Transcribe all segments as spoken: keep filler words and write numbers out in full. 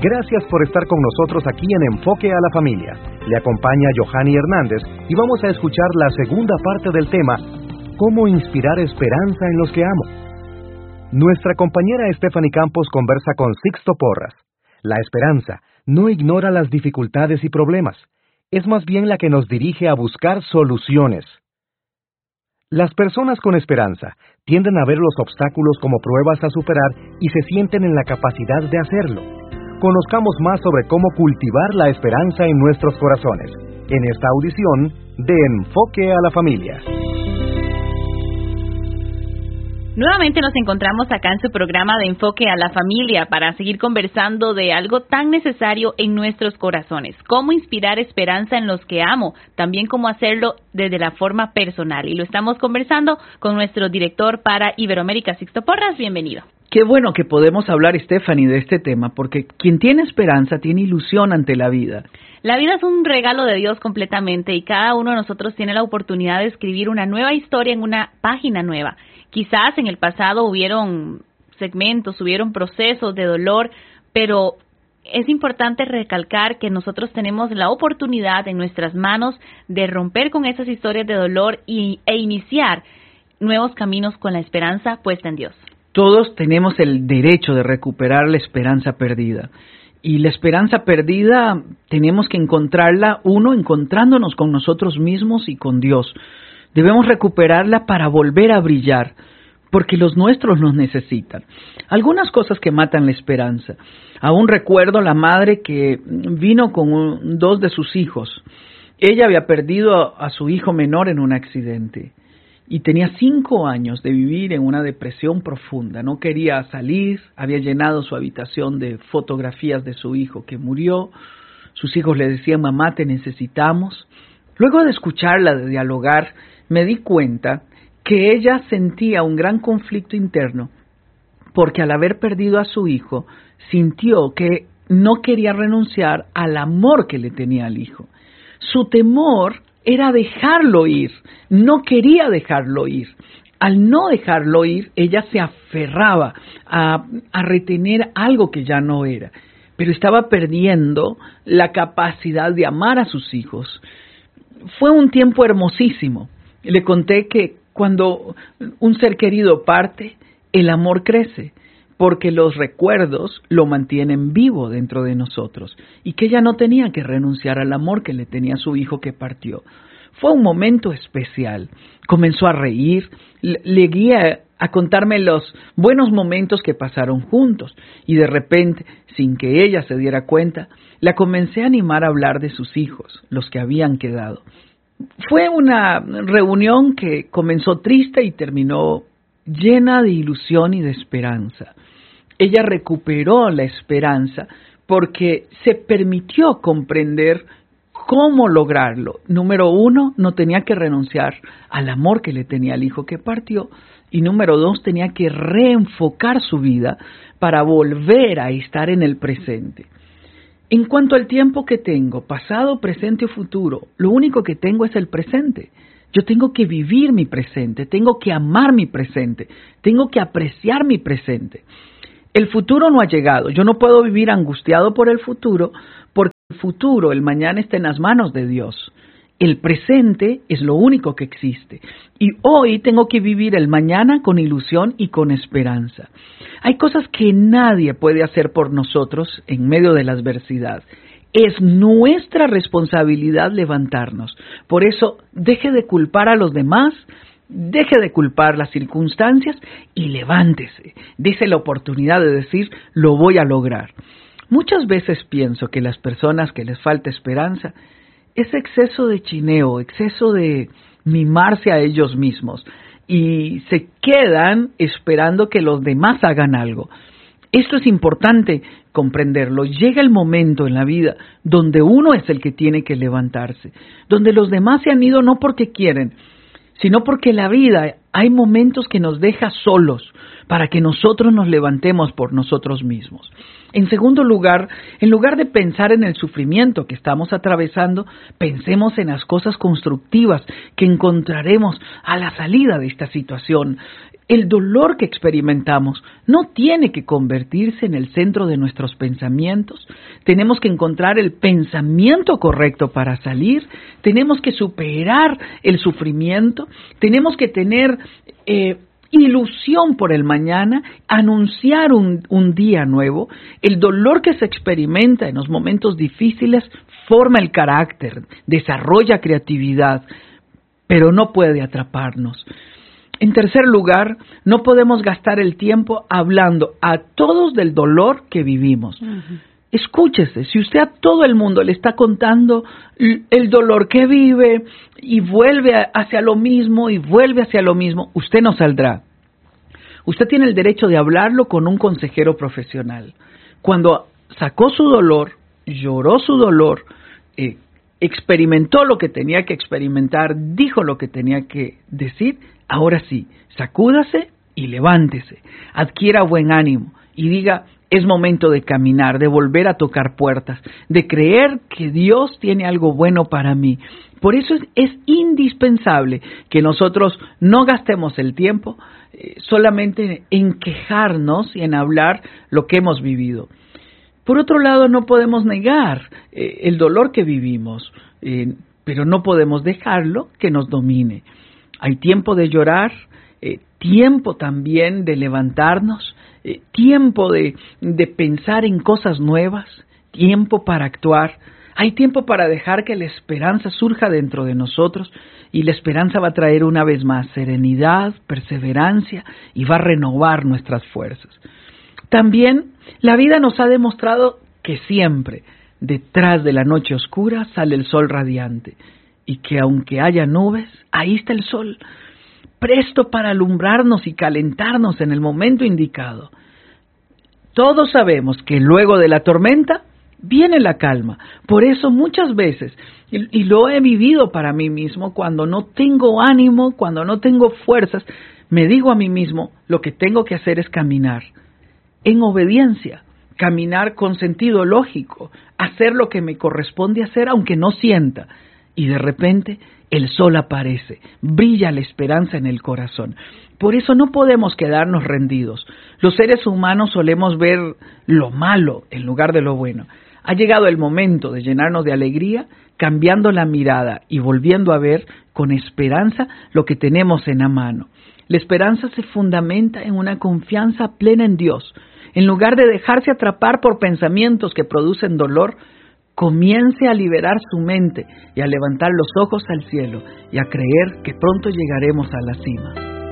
Gracias por estar con nosotros aquí en Enfoque a la Familia. Le acompaña Johanny Hernández y vamos a escuchar la segunda parte del tema, ¿cómo inspirar esperanza en los que amo? Nuestra compañera Stephanie Campos conversa con Sixto Porras. La esperanza no ignora las dificultades y problemas, es más bien la que nos dirige a buscar soluciones. Las personas con esperanza tienden a ver los obstáculos como pruebas a superar y se sienten en la capacidad de hacerlo. Conozcamos más sobre cómo cultivar la esperanza en nuestros corazones, en esta audición de Enfoque a la Familia. Nuevamente nos encontramos acá en su programa de Enfoque a la Familia para seguir conversando de algo tan necesario en nuestros corazones. Cómo inspirar esperanza en los que amo, también cómo hacerlo desde la forma personal. Y lo estamos conversando con nuestro director para Iberoamérica, Sixto Porras. Bienvenido. Qué bueno que podemos hablar, Stephanie, de este tema, porque quien tiene esperanza tiene ilusión ante la vida. La vida es un regalo de Dios completamente y cada uno de nosotros tiene la oportunidad de escribir una nueva historia en una página nueva. Quizás en el pasado hubieron segmentos, hubieron procesos de dolor, pero es importante recalcar que nosotros tenemos la oportunidad en nuestras manos de romper con esas historias de dolor y, e iniciar nuevos caminos con la esperanza puesta en Dios. Todos tenemos el derecho de recuperar la esperanza perdida. Y la esperanza perdida tenemos que encontrarla, uno, encontrándonos con nosotros mismos y con Dios. Debemos recuperarla para volver a brillar, porque los nuestros nos necesitan. Algunas cosas que matan la esperanza. Aún recuerdo la madre que vino con un, dos de sus hijos. Ella había perdido a, a su hijo menor en un accidente y tenía cinco años de vivir en una depresión profunda. No quería salir, había llenado su habitación de fotografías de su hijo que murió. Sus hijos le decían, mamá, te necesitamos. Luego de escucharla, de dialogar, me di cuenta que ella sentía un gran conflicto interno porque al haber perdido a su hijo, sintió que no quería renunciar al amor que le tenía al hijo. Su temor era dejarlo ir, no quería dejarlo ir. Al no dejarlo ir, ella se aferraba a, a retener algo que ya no era, pero estaba perdiendo la capacidad de amar a sus hijos. Fue un tiempo hermosísimo. Le conté que cuando un ser querido parte, el amor crece, porque los recuerdos lo mantienen vivo dentro de nosotros, y que ella no tenía que renunciar al amor que le tenía a su hijo que partió. Fue un momento especial. Comenzó a reír, le guía a contarme los buenos momentos que pasaron juntos, y de repente, sin que ella se diera cuenta, la comencé a animar a hablar de sus hijos, los que habían quedado. Fue una reunión que comenzó triste y terminó llena de ilusión y de esperanza. Ella recuperó la esperanza porque se permitió comprender cómo lograrlo. Número uno, no tenía que renunciar al amor que le tenía al hijo que partió. Y número dos, tenía que reenfocar su vida para volver a estar en el presente. En cuanto al tiempo que tengo, pasado, presente o futuro, lo único que tengo es el presente. Yo tengo que vivir mi presente, tengo que amar mi presente, tengo que apreciar mi presente. El futuro no ha llegado, yo no puedo vivir angustiado por el futuro, porque el futuro, el mañana está en las manos de Dios. El presente es lo único que existe. Y hoy tengo que vivir el mañana con ilusión y con esperanza. Hay cosas que nadie puede hacer por nosotros en medio de la adversidad. Es nuestra responsabilidad levantarnos. Por eso, deje de culpar a los demás, deje de culpar las circunstancias y levántese. Dese la oportunidad de decir, lo voy a lograr. Muchas veces pienso que las personas que les falta esperanza es exceso de chineo, exceso de mimarse a ellos mismos y se quedan esperando que los demás hagan algo. Esto es importante comprenderlo. Llega el momento en la vida donde uno es el que tiene que levantarse, donde los demás se han ido no porque quieren, sino porque la vida hay momentos que nos deja solos para que nosotros nos levantemos por nosotros mismos. En segundo lugar, en lugar de pensar en el sufrimiento que estamos atravesando, pensemos en las cosas constructivas que encontraremos a la salida de esta situación. El dolor que experimentamos no tiene que convertirse en el centro de nuestros pensamientos. Tenemos que encontrar el pensamiento correcto para salir. Tenemos que superar el sufrimiento. Tenemos que tener eh, ilusión por el mañana, anunciar un, un día nuevo. El dolor que se experimenta en los momentos difíciles forma el carácter, desarrolla creatividad, pero no puede atraparnos. En tercer lugar, no podemos gastar el tiempo hablando a todos del dolor que vivimos. Uh-huh. Escúchese, si usted a todo el mundo le está contando el dolor que vive y vuelve hacia lo mismo y vuelve hacia lo mismo, usted no saldrá. Usted tiene el derecho de hablarlo con un consejero profesional. Cuando sacó su dolor, lloró su dolor, eh, experimentó lo que tenía que experimentar, dijo lo que tenía que decir, ahora sí, sacúdase y levántese, adquiera buen ánimo y diga, es momento de caminar, de volver a tocar puertas, de creer que Dios tiene algo bueno para mí. Por eso es, es indispensable que nosotros no gastemos el tiempo eh, solamente en quejarnos y en hablar lo que hemos vivido. Por otro lado, no podemos negar eh, el dolor que vivimos, eh, pero no podemos dejarlo que nos domine. Hay tiempo de llorar, eh, tiempo también de levantarnos, eh, tiempo de, de pensar en cosas nuevas, tiempo para actuar. Hay tiempo para dejar que la esperanza surja dentro de nosotros y la esperanza va a traer una vez más serenidad, perseverancia y va a renovar nuestras fuerzas. También la vida nos ha demostrado que siempre detrás de la noche oscura sale el sol radiante y que aunque haya nubes, ahí está el sol, presto para alumbrarnos y calentarnos en el momento indicado. Todos sabemos que luego de la tormenta viene la calma. Por eso muchas veces, y, y lo he vivido para mí mismo, cuando no tengo ánimo, cuando no tengo fuerzas, me digo a mí mismo, lo que tengo que hacer es caminar en obediencia, caminar con sentido lógico, hacer lo que me corresponde hacer aunque no sienta. Y de repente el sol aparece, brilla la esperanza en el corazón. Por eso no podemos quedarnos rendidos. Los seres humanos solemos ver lo malo en lugar de lo bueno. Ha llegado el momento de llenarnos de alegría, cambiando la mirada y volviendo a ver con esperanza lo que tenemos en la mano. La esperanza se fundamenta en una confianza plena en Dios. En lugar de dejarse atrapar por pensamientos que producen dolor, comience a liberar su mente y a levantar los ojos al cielo y a creer que pronto llegaremos a la cima.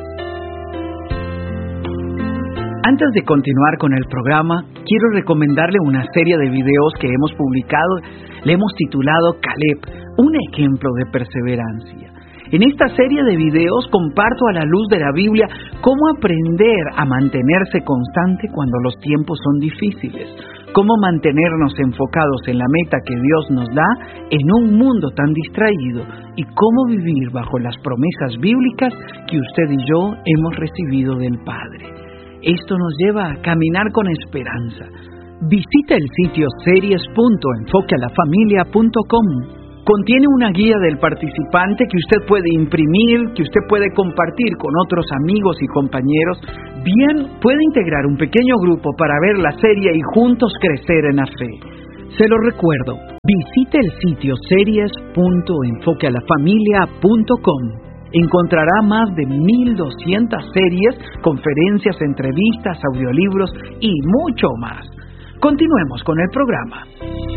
Antes de continuar con el programa, quiero recomendarle una serie de videos que hemos publicado. Le hemos titulado Caleb, un ejemplo de perseverancia. En esta serie de videos comparto a la luz de la Biblia cómo aprender a mantenerse constante cuando los tiempos son difíciles, cómo mantenernos enfocados en la meta que Dios nos da en un mundo tan distraído y cómo vivir bajo las promesas bíblicas que usted y yo hemos recibido del Padre. Esto nos lleva a caminar con esperanza. Visita el sitio series punto enfoque a la familia punto com. Contiene una guía del participante que usted puede imprimir, que usted puede compartir con otros amigos y compañeros. Bien, puede integrar un pequeño grupo para ver la serie y juntos crecer en la fe. Se lo recuerdo, visite el sitio series punto enfoque a la familia punto com. Encontrará más de mil doscientas series, conferencias, entrevistas, audiolibros y mucho más. Continuemos con el programa.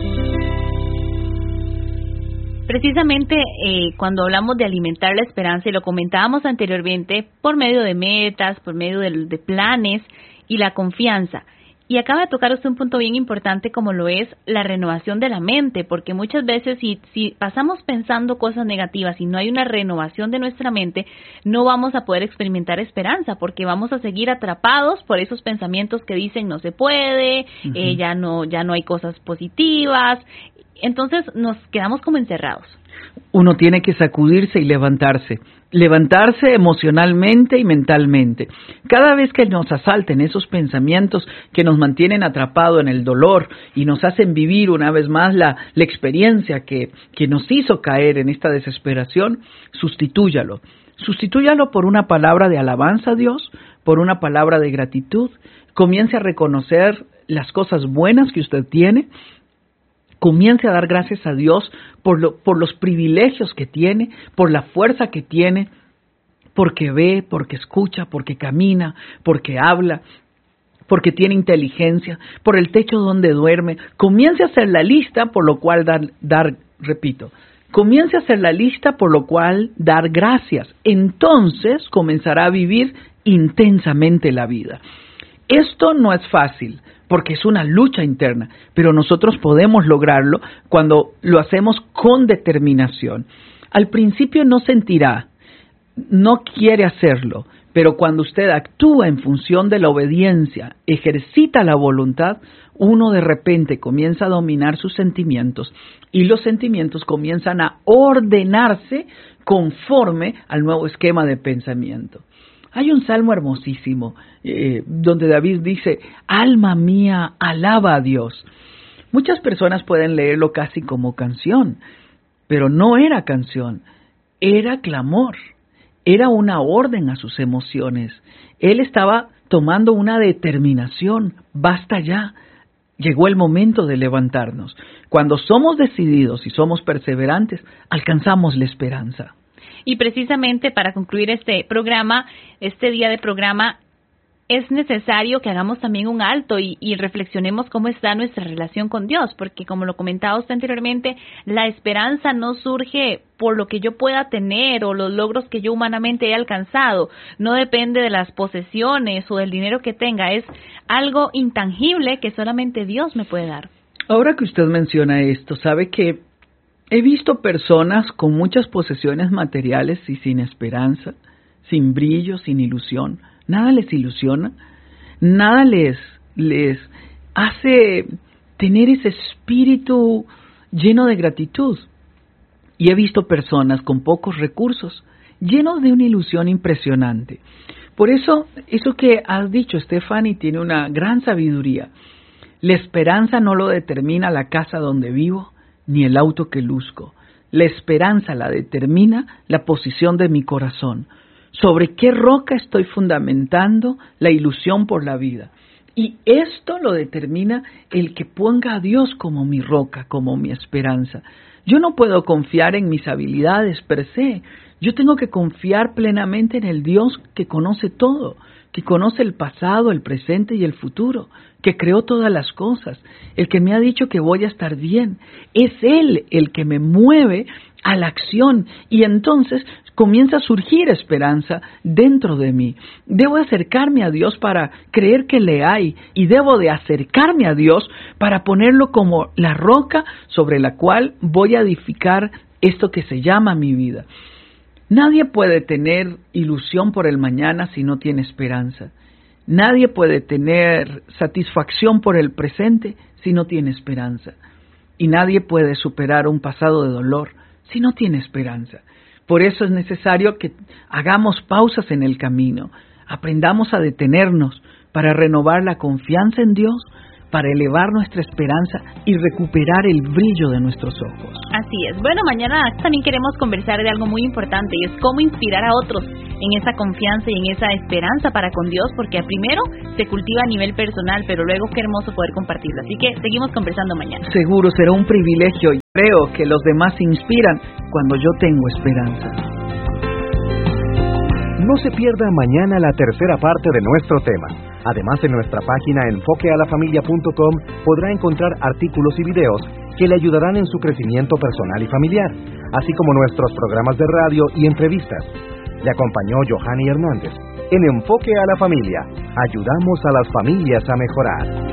Precisamente eh, cuando hablamos de alimentar la esperanza, y lo comentábamos anteriormente, por medio de metas, por medio de, de planes y la confianza. Y acaba de tocar usted un punto bien importante como lo es la renovación de la mente, porque muchas veces si, si pasamos pensando cosas negativas y no hay una renovación de nuestra mente, no vamos a poder experimentar esperanza, porque vamos a seguir atrapados por esos pensamientos que dicen no se puede, uh-huh. eh, ya no, ya no hay cosas positivas. Entonces nos quedamos como encerrados. Uno tiene que sacudirse y levantarse, levantarse emocionalmente y mentalmente. Cada vez que nos asalten esos pensamientos que nos mantienen atrapados en el dolor y nos hacen vivir una vez más la, la experiencia que, que nos hizo caer en esta desesperación, sustitúyalo. Sustitúyalo por una palabra de alabanza a Dios, por una palabra de gratitud. Comience a reconocer las cosas buenas que usted tiene. Comience a dar gracias a Dios por, lo, por los privilegios que tiene, por la fuerza que tiene, porque ve, porque escucha, porque camina, porque habla, porque tiene inteligencia, por el techo donde duerme. Comience a hacer la lista, por lo cual dar, dar repito, comience a hacer la lista, por lo cual dar gracias. Entonces comenzará a vivir intensamente la vida. Esto no es fácil, porque es una lucha interna, pero nosotros podemos lograrlo cuando lo hacemos con determinación. Al principio no sentirá, no quiere hacerlo, pero cuando usted actúa en función de la obediencia, ejercita la voluntad, uno de repente comienza a dominar sus sentimientos y los sentimientos comienzan a ordenarse conforme al nuevo esquema de pensamiento. Hay un salmo hermosísimo eh, donde David dice, alma mía, alaba a Dios. Muchas personas pueden leerlo casi como canción, pero no era canción, era clamor. Era una orden a sus emociones. Él estaba tomando una determinación. Basta ya. Llegó el momento de levantarnos. Cuando somos decididos y somos perseverantes, alcanzamos la esperanza. Y precisamente para concluir este programa, este día de programa, es necesario que hagamos también un alto y, y reflexionemos cómo está nuestra relación con Dios, porque como lo comentaba usted anteriormente, la esperanza no surge por lo que yo pueda tener o los logros que yo humanamente he alcanzado, no depende de las posesiones o del dinero que tenga, es algo intangible que solamente Dios me puede dar. Ahora que usted menciona esto, sabe que he visto personas con muchas posesiones materiales y sin esperanza, sin brillo, sin ilusión. Nada les ilusiona, nada les, les hace tener ese espíritu lleno de gratitud. Y he visto personas con pocos recursos, llenos de una ilusión impresionante. Por eso, eso que has dicho, Stephanie, tiene una gran sabiduría. La esperanza no lo determina la casa donde vivo, ni el auto que luzco. La esperanza la determina la posición de mi corazón. ¿Sobre qué roca estoy fundamentando la ilusión por la vida? Y esto lo determina el que ponga a Dios como mi roca, como mi esperanza. Yo no puedo confiar en mis habilidades per se. Yo tengo que confiar plenamente en el Dios que conoce todo, que conoce el pasado, el presente y el futuro, que creó todas las cosas, el que me ha dicho que voy a estar bien. Es Él el que me mueve a la acción y entonces comienza a surgir esperanza dentro de mí. Debo acercarme a Dios para creer que le hay y debo de acercarme a Dios para ponerlo como la roca sobre la cual voy a edificar esto que se llama mi vida. Nadie puede tener ilusión por el mañana si no tiene esperanza. Nadie puede tener satisfacción por el presente si no tiene esperanza. Y nadie puede superar un pasado de dolor si no tiene esperanza. Por eso es necesario que hagamos pausas en el camino, aprendamos a detenernos para renovar la confianza en Dios, para elevar nuestra esperanza y recuperar el brillo de nuestros ojos. Así es. Bueno, mañana también queremos conversar de algo muy importante y es cómo inspirar a otros en esa confianza y en esa esperanza para con Dios, porque primero se cultiva a nivel personal, pero luego qué hermoso poder compartirlo. Así que seguimos conversando mañana. Seguro será un privilegio y creo que los demás se inspiran cuando yo tengo esperanza. No se pierda mañana la tercera parte de nuestro tema. Además, en nuestra página enfoque a la familia punto com podrá encontrar artículos y videos que le ayudarán en su crecimiento personal y familiar, así como nuestros programas de radio y entrevistas. Le acompañó Johanny Hernández. En Enfoque a la Familia, ayudamos a las familias a mejorar.